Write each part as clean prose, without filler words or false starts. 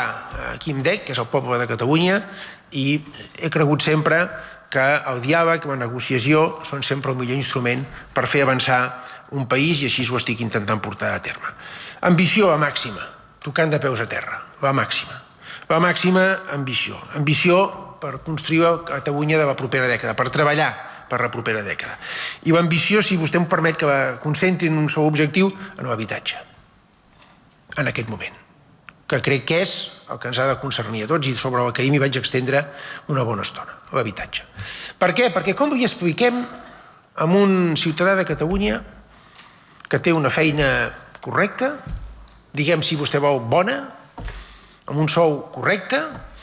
qui em dec, que és el poble de Catalunya, i he cregut sempre que el diàleg i la negociació són sempre el millor instrument per fer avançar un país, i així ho estic intentant portar a terme. Ambició a màxima, tocant de peus a terra, la màxima. La màxima ambició. Ambició per construir la Catalunya de la propera dècada, per treballar per la propera dècada. I l'ambició, si vostè em permet que la concentri en un sol objectiu, en l'habitatge. En aquest moment. Que crec que és el que ens ha de concernir a tots i sobre el que ahir m'hi vaig extendre una bona estona, l'habitatge. Per què? Perquè com li expliquem a un ciutadà de Catalunya que té una feina correcta, diguem si vostè vol bona, amb un sou correcte,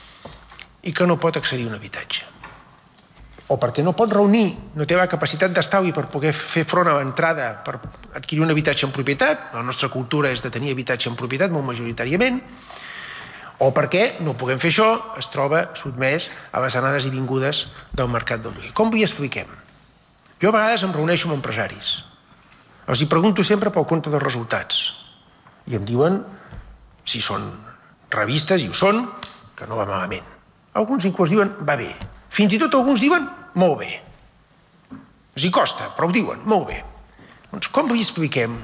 i que no pot accedir a un habitatge? O perquè no pot reunir, no té la capacitat d'estalvi per poder fer front a l'entrada per adquirir un habitatge en propietat, la nostra cultura és de tenir habitatge en propietat molt majoritàriament, o perquè no puguem fer això, es troba sotmès a les anades i vingudes del mercat del lloguer. Com li expliquem? Jo a vegades em reuneixo amb empresaris, els hi pregunto sempre pel compte dels resultats, i em diuen, si són revistes, i ho són, que no va malament. Alguns inclús diuen, va bé. Fins i tot alguns diuen, molt bé. Els hi costa, però ho diuen, molt bé. Doncs com li expliquem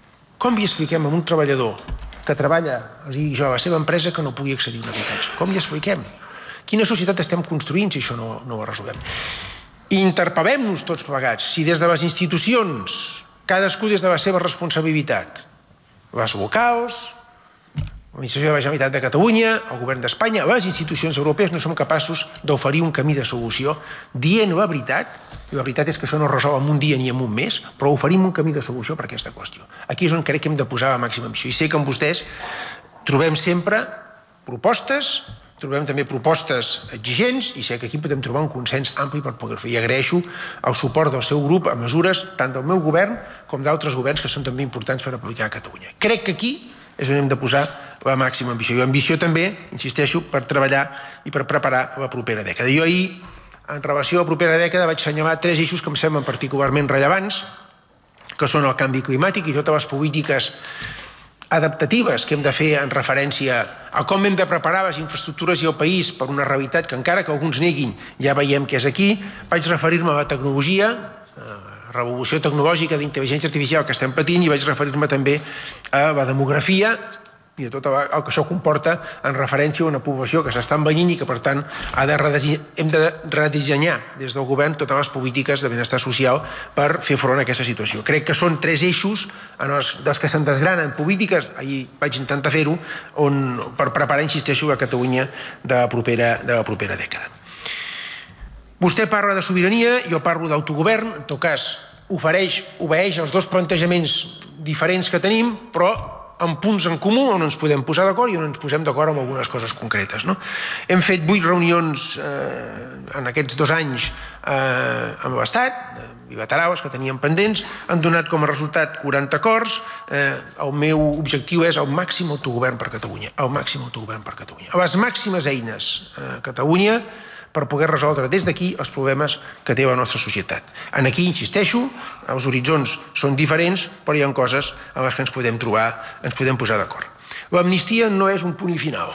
a un treballador que treballa, els dic jo, a la seva empresa, que no pugui accedir a un habitatge? Com li expliquem? Quina societat estem construint si això no ho resolem? I interpel·lem-nos tots plegats. Si des de les institucions, cadascú des de la seva responsabilitat, les locals, l'Administració de la Generalitat de Catalunya, el Govern d'Espanya, les institucions europees, no som capaços d'oferir un camí de solució dient la veritat, i la veritat és que això no es resol en un dia ni en un mes, però oferim un camí de solució per a aquesta qüestió. Aquí és on crec que hem de posar la màxima ambició. I sé que amb vostès trobem sempre propostes, trobem també propostes exigents, i sé que aquí podem trobar un consens ampli per poder fer. I agraeixo el suport del seu grup a mesures tant del meu govern com d'altres governs que són també importants per aplicar a Catalunya. Crec que aquí és on hem de posar la màxima ambició. I ambició també, insisteixo, per treballar i per preparar la propera dècada. Jo ahir, en relació a la propera dècada, vaig assenyalar 3 eixos que em semblen particularment rellevants, que són el canvi climàtic i totes les polítiques adaptatives que hem de fer en referència a com hem de preparar les infraestructures i el país per una realitat que, encara que alguns neguin, ja veiem que és aquí. Vaig referir-me a la tecnologia, revolució tecnològica d'intel·ligència artificial que estem patint, i vaig referir-me també a la demografia i a tot el que això comporta en referència a una població que s'està envellint i que, per tant, hem de redissenyar des del govern totes les polítiques de benestar social per fer front a aquesta situació. Crec que són 3 eixos dels que se'n desgranen polítiques, ahir vaig intentar fer-ho, per preparar, insisteixo, la Catalunya de la propera dècada. Vostè parla de sobirania, jo parlo d'autogovern, en tot cas obeeix els dos plantejaments diferents que tenim, però amb punts en comú on ens podem posar d'acord i on ens posem d'acord amb algunes coses concretes. Hem fet 8 reunions en aquests 2 anys amb l'Estat, bilaterals que teníem pendents, han donat com a resultat 40 acords. El meu objectiu és el màxim autogovern per Catalunya, el màxim autogovern per Catalunya. Les màximes eines a Catalunya per poder resoldre des d'aquí els problemes que té la nostra societat. Aquí, insisteixo, els horitzons són diferents, però hi ha coses en les que ens podem trobar, ens podem posar d'acord. L'amnistia no és un punt i final,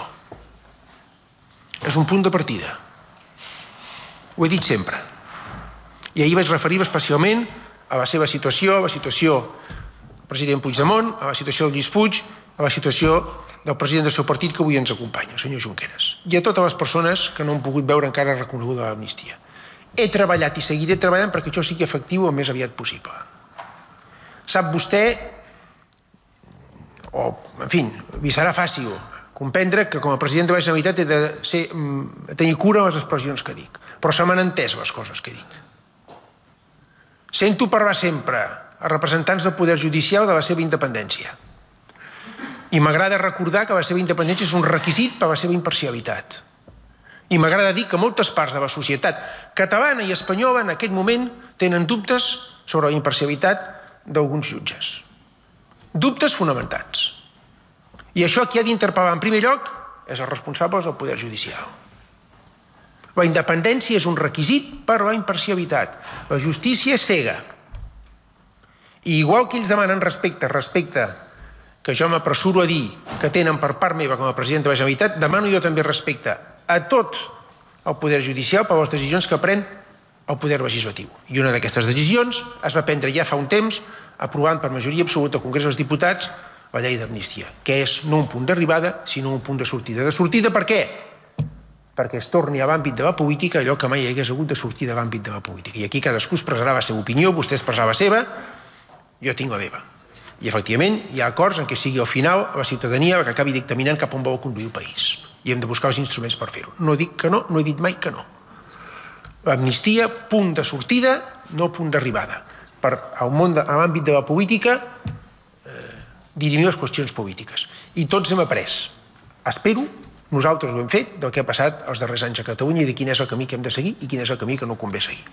és un punt de partida. Ho he dit sempre. I ahir vaig referir-me especialment a la seva situació, a la situació del president Puigdemont, a la situació del Lluís Puig, a la situació del president del seu partit que avui ens acompanya, el senyor Junqueras, i a totes les persones que no han pogut veure encara reconeguda l'amnistia. He treballat i seguiré treballant perquè això sigui efectiu el més aviat possible. Sap vostè, o, en fi, li serà fàcil comprendre que com a president de la Generalitat he de tenir cura de les expressions que dic, però se m'han entès les coses que he dit. Sento parlar sempre a representants del poder judicial de la seva independència. I m'agrada recordar que la seva independència és un requisit per a la seva imparcialitat. I m'agrada dir que moltes parts de la societat catalana i espanyola en aquest moment tenen dubtes sobre la imparcialitat d'alguns jutges. Dubtes fonamentats. I això qui ha d'interpel·lar en primer lloc és els responsables del poder judicial. La independència és un requisit per a la imparcialitat. La justícia és cega. I igual que ells demanen respecte que jo m'apressuro a dir que tenen per part meva com a president de la Generalitat, demano jo també respecte a tot el poder judicial per les decisions que pren el poder legislatiu. I una d'aquestes decisions es va prendre ja fa un temps, aprovant per majoria absoluta al Congrés dels Diputats la llei d'amnistia, que és no un punt d'arribada, sinó un punt de sortida. De sortida per què? Perquè es torni a l'àmbit de la política allò que mai hagués hagut de sortir de l'àmbit de la política. I aquí cadascú expressarà la seva opinió, vostè expressarà la seva, jo tinc la meva. I, efectivament, hi ha acords en què sigui al final la ciutadania la que acabi dictaminant cap on vol conduir el país. I hem de buscar els instruments per fer-ho. No dic que no, no he dit mai que no. L'amnistia, punt de sortida, no punt d'arribada. Per al món, a l'àmbit de la política, dirimir les qüestions polítiques. I tots hem après. Espero, nosaltres ho hem fet, del que ha passat els darrers anys a Catalunya i de quin és el camí que hem de seguir i quin és el camí que no convé seguir.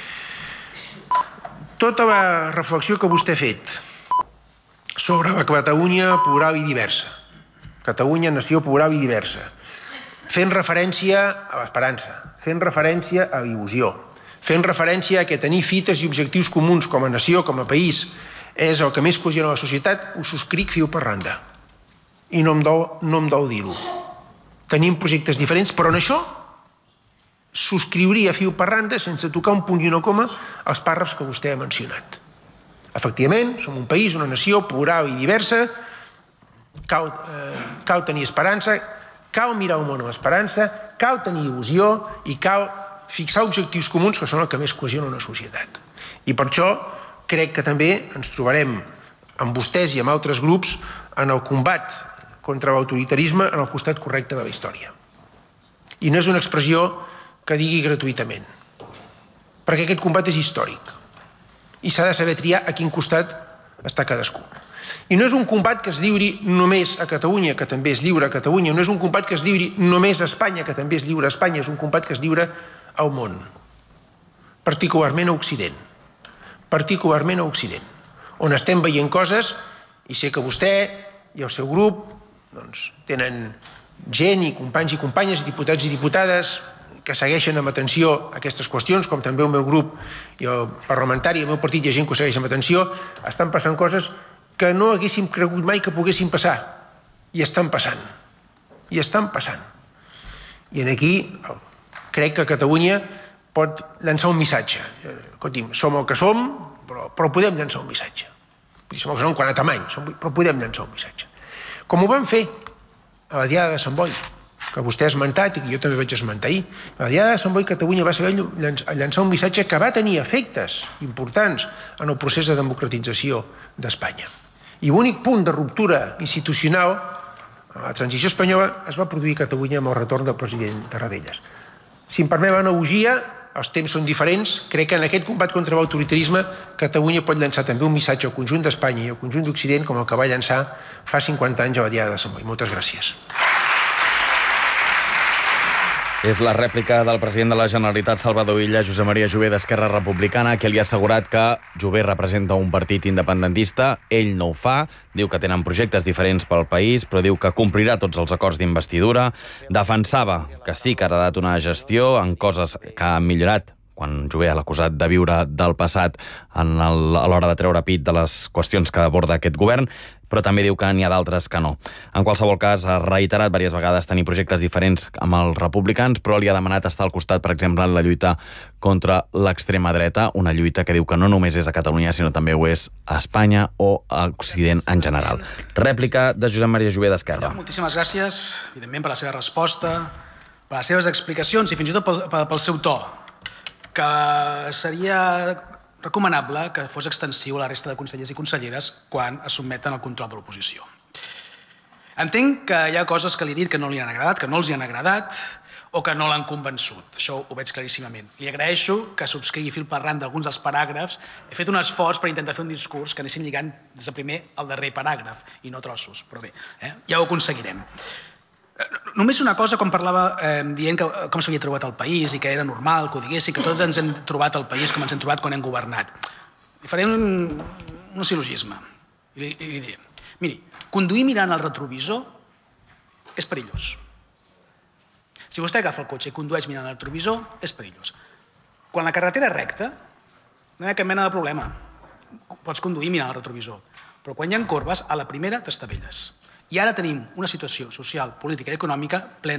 Tota la reflexió que vostè ha fet sobre la Catalunya plural i diversa, Catalunya, nació plural i diversa, fent referència a l'esperança, fent referència a il·lusió, fent referència a que tenir fites i objectius comuns com a nació, com a país, és el que més cohesiona la societat, ho subscric fil per randa. I no em dol dir-ho. Tenim projectes diferents, però en això subscriuria fil per randa, sense tocar un punt i una coma, els pàrrafs que vostè ha mencionat. Efectivament, som un país, una nació plural i diversa, cal tenir esperança, cal mirar el món amb esperança, cal tenir il·lusió i cal fixar objectius comuns que són el que més cohesiona una societat. I per això crec que també ens trobarem amb vostès i amb altres grups en el combat contra l'autoritarisme en el costat correcte de la història. I no és una expressió que digui gratuïtament, perquè aquest combat és històric i s'ha de saber triar a quin costat està cadascú. I no és un combat que es lliuri només a Catalunya, que també és lliure a Catalunya, no és un combat que es lliuri només a Espanya, que també és lliure a Espanya, és un combat que es lliura al món, particularment a Occident. Particularment a Occident, on estem veient coses, i sé que vostè i el seu grup tenen gent i companys i companyes, diputats i diputades que segueixen amb atenció aquestes qüestions, com també el meu grup i el parlamentari, el meu partit hi ha gent que ho segueix amb atenció, estan passant coses que no haguéssim cregut mai que poguessin passar, i estan passant. I estan passant. I aquí crec que Catalunya pot llançar un missatge. Escolti'm, som el que som, però podem llançar un missatge. Som el que som quant a tamany, però podem llançar un missatge. Com ho vam fer a la Diada de Sant Boi, que vostè ha esmentat i que jo també vaig esmentar ahir. A la Diada de Sant Boi, Catalunya va saber llançar un missatge que va tenir efectes importants en el procés de democratització d'Espanya. I l'únic punt de ruptura institucional a la transició espanyola es va produir a Catalunya amb el retorn del president Tarradellas. Si em permet l'analogia, els temps són diferents, crec que en aquest combat contra l'autoritarisme Catalunya pot llançar també un missatge al conjunt d'Espanya i al conjunt d'Occident com el que va llançar fa 50 anys a la Diada de Sant Boi. Moltes gràcies. És la rèplica del president de la Generalitat, Salvador Illa, Josep Maria Jové, d'Esquerra Republicana, que li ha assegurat que Jové representa un partit independentista. Ell no ho fa, diu que tenen projectes diferents pel país, però diu que complirà tots els acords d'investidura. Defensava que sí que ha heredat una gestió en coses que han millorat, quan Jové l'ha acusat de viure del passat a l'hora de treure pit de les qüestions que aborda aquest govern, però també diu que n'hi ha d'altres que no. En qualsevol cas, ha reiterat diverses vegades tenir projectes diferents amb els republicans, però li ha demanat estar al costat, per exemple, en la lluita contra l'extrema dreta, una lluita que diu que no només és a Catalunya, sinó també ho és a Espanya o a Occident en general. Rèplica de Josep Maria Jové, d'Esquerra. Moltíssimes gràcies, evidentment, per la seva resposta, per les seves explicacions i fins i tot pel seu to, que seria recomanable que fos extensiu a la resta de consellers i conselleres quan es sotmeten al control de l'oposició. Entenc que hi ha coses que li he dit que no li han agradat, que no els hi han agradat o que no l'han convençut. Això ho veig claríssimament. Li agraeixo que subscrigui fil per randa d'alguns dels paràgrafs. He fet un esforç per intentar fer un discurs que anessin lligant des del primer al darrer paràgraf i no trossos, però bé, ja ho aconseguirem. Només una cosa, quan parlava dient com s'havia trobat el país i que era normal que ho diguessin, que tots ens hem trobat el país com ens hem trobat quan hem governat. Li faré un sil·logisme. I li diré, miri, conduir mirant el retrovisor és perillós. Si vostè agafa el cotxe i condueix mirant el retrovisor, és perillós. Quan la carretera és recta, no hi ha cap mena de problema. Pots conduir mirant el retrovisor. Però quan hi ha corbes, a la primera t'estavelles. I ara tenim una situació social, política i econòmica plena